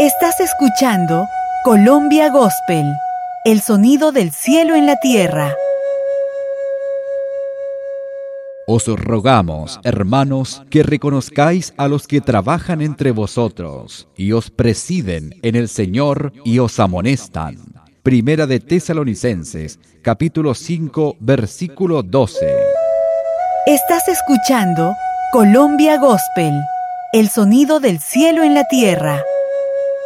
Estás escuchando Colombia Gospel, el sonido del cielo en la tierra. Os rogamos, hermanos, que reconozcáis a los que trabajan entre vosotros y os presiden en el Señor y os amonestan. Primera de Tesalonicenses, capítulo 5, versículo 12. Estás escuchando Colombia Gospel, el sonido del cielo en la tierra.